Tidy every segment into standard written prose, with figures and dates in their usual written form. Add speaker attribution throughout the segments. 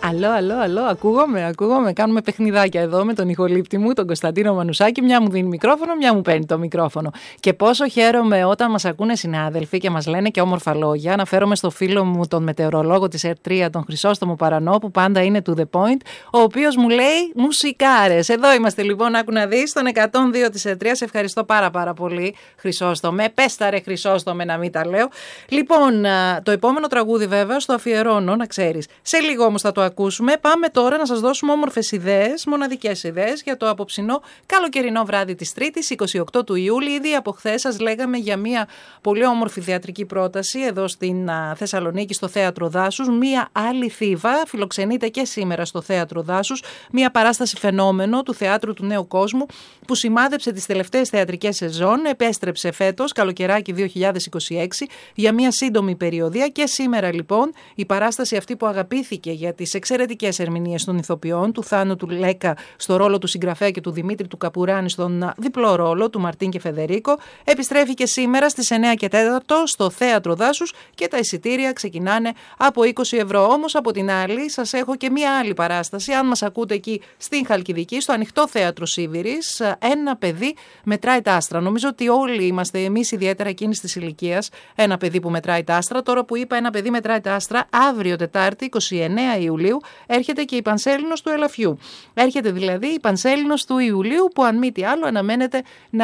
Speaker 1: Αλλό, ακούγομαι. Κάνουμε παιχνιδάκια εδώ με τον ηχολήπτη μου, τον Κωνσταντίνο Μανουσάκη. Μια μου δίνει μικρόφωνο, μια μου παίρνει το μικρόφωνο. Και πόσο χαίρομαι όταν μας ακούνε συνάδελφοι και μας λένε και όμορφα λόγια. Αναφέρομαι στο φίλο μου, τον μετεωρολόγο της ΕΡΤ3, τον Χρυσόστομο Παρανό, που πάντα είναι to the point, ο οποίος μου λέει μουσικάρες. Εδώ είμαστε λοιπόν, άκου να δεις, στον 102 της ΕΡΤ3. Σε ευχαριστώ πάρα πολύ, Χρυσόστομε. Πες τα ρε Χρυσόστομε, να μην τα λέω. Λοιπόν, το επόμενο τραγούδι βέβαια στο αφιερώνω, να ξέρεις. Σε λίγο όμως θα το ακούσουμε. Πάμε τώρα να σας δώσουμε όμορφες ιδέες, μοναδικές ιδέες για το απόψινό καλοκαιρινό βράδυ της Τρίτης, 28 του Ιούλη. Ήδη από χθες σας λέγαμε για μια πολύ όμορφη θεατρική πρόταση εδώ στην Θεσσαλονίκη, στο Θέατρο Δάσους. Μια άλλη Θήβα φιλοξενείται και σήμερα στο Θέατρο Δάσους. Μια παράσταση φαινόμενο του Θεάτρου του Νέου Κόσμου που σημάδεψε τις τελευταίες θεατρικές σεζόν. Επέστρεψε φέτος, καλοκαιράκι 2026, για μια σύντομη περιοδία. Και σήμερα λοιπόν η παράσταση αυτή που αγαπήθηκε για τις εξαιρετικές ερμηνείες των ηθοποιών, του Θάνου του Λέκα στο ρόλο του συγγραφέα και του Δημήτρη του Καπουράνη στον διπλό ρόλο του Μαρτίν και Φεδερίκο, επιστρέφει και σήμερα στις 9 και 4 στο Θέατρο Δάσους και τα εισιτήρια ξεκινάνε από 20 ευρώ. Όμως από την άλλη σας έχω και μία άλλη παράσταση, αν μας ακούτε εκεί στην Χαλκιδική, στο Ανοιχτό Θέατρο Σίβηρης, ένα παιδί μετράει τα άστρα. Νομίζω ότι όλοι είμαστε εμείς, ιδιαίτερα εκείνης της ηλικίας, ένα παιδί που μετράει τα άστρα. Τώρα που είπα ένα παιδί μετράει τα άστρα, αύριο Τετάρτη 29 Ιουλίου έρχεται και η Πανσέλινος του Ελαφιού. Έρχεται δηλαδή η Πανσέλινος του Ιουλίου που αν μη τι άλλο αναμένεται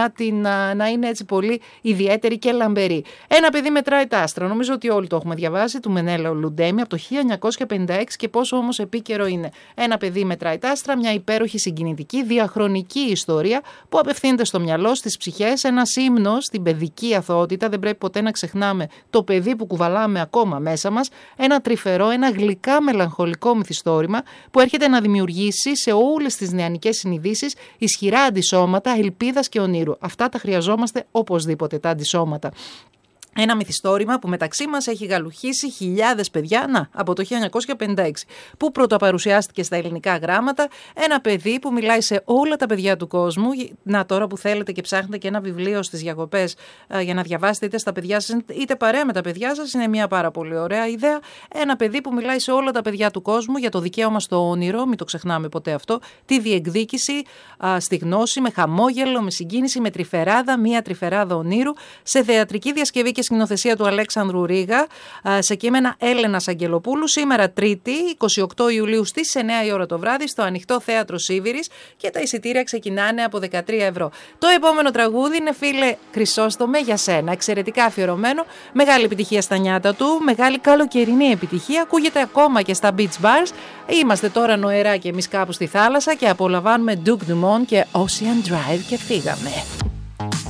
Speaker 1: να είναι έτσι πολύ ιδιαίτερη και λαμπερή. Ένα παιδί μετράει τα άστρα. Νομίζω ότι όλοι το έχουμε διαβάσει, του Μενέλαου Λουντέμι από το 1956 και πόσο όμως επίκαιρο είναι. Ένα παιδί μετράει τα άστρα, μια υπέροχη συγκινητική διαχρονική ιστορία που απευθύνεται στο μυαλό, στις ψυχές, ένας ύμνος στην παιδική αθωότητα. Δεν πρέπει ποτέ να ξεχνάμε το παιδί που κουβαλάμε ακόμα μέσα μας. Ένα τρυφερό, ένα γλυκά μελαγχολικό μυθιστόρημα που έρχεται να δημιουργήσει σε όλες τις νεανικές συνειδήσεις ισχυρά αντισώματα ελπίδας και ονείρου. Αυτά τα χρειαζόμαστε οπωσδήποτε, τα αντισώματα. Ένα μυθιστόρημα που μεταξύ μας έχει γαλουχίσει χιλιάδες παιδιά, από το 1956, που πρωτοπαρουσιάστηκε στα ελληνικά γράμματα. Ένα παιδί που μιλάει σε όλα τα παιδιά του κόσμου. Τώρα που θέλετε και ψάχνετε και ένα βιβλίο στις διακοπές για να διαβάσετε είτε στα παιδιά σας είτε παρέα με τα παιδιά σας, είναι μια πάρα πολύ ωραία ιδέα. Ένα παιδί που μιλάει σε όλα τα παιδιά του κόσμου για το δικαίωμα στο όνειρο, μην το ξεχνάμε ποτέ αυτό, τη διεκδίκηση στη γνώση, με χαμόγελο, με συγκίνηση, με τρυφεράδα, μια τρυφεράδα ονείρου, σε θεατρική διασκευή και σκηνοθεσία του Αλέξανδρου Ρίγα, σε κείμενα Έλενας Αγγελοπούλου, σήμερα Τρίτη, 28 Ιουλίου στις 9 η ώρα το βράδυ, στο Ανοιχτό Θέατρο Σίβηρης και τα εισιτήρια ξεκινάνε από 13 ευρώ. Το επόμενο τραγούδι είναι, φίλε Χρυσόστομε, για σένα. Εξαιρετικά αφιερωμένο, μεγάλη επιτυχία στα νιάτα του, μεγάλη καλοκαιρινή επιτυχία, ακούγεται ακόμα και στα beach bars. Είμαστε τώρα νοερά και εμείς κάπου στη θάλασσα και απολαμβάνουμε Duke Dumont και Ocean Drive και φύγαμε.